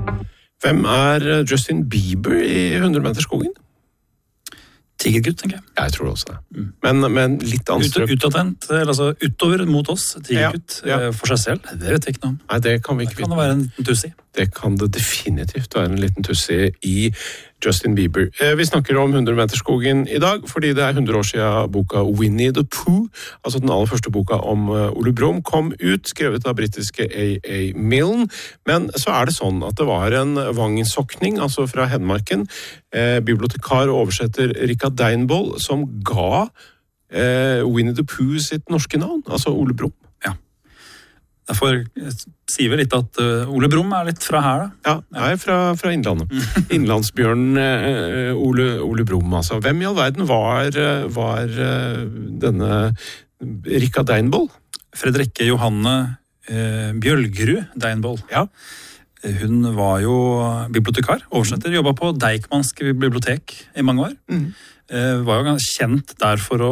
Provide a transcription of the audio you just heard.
Hvem Justin Bieber i 100-meterskogen? Tigergutt, tenker jeg. Jeg tror også det. Men litt anstrøk. Utadvendt, altså utover mot oss, tigergutt, for seg selv. Det vet jeg ikke noe om. Nei, det kan vi ikke vite. Kan det være en liten tussi? Det kan det definitivt være en liten tussi i Justin Bieber. Vi snakker om 100-meterskogen i dag, fordi det 100 år siden boka Winnie the Pooh, altså den aller første boka om Ole Brumm, kom ut, skrevet av britiske A.A. Milne. Men så det sånn at det var en vangensokning, altså fra Hedmarken, bibliotekar og oversetter Rikard Deinbold, som ga Winnie the Pooh sitt norske navn, altså Ole Brumm. Derfor sier vi litt at Ole Brumm litt fra her, da. Ja, jeg fra Innlandet. Innlandsbjørnen Ole Brumm, altså. Hvem i all verden var denne Rikard Deinbold? Fredrikke Johanne Bjølgerud Deinbold. Ja. Hun var jo bibliotekar, oversetter, jobbet på Deichmansk bibliotek i mange år. Var jo kjent der for å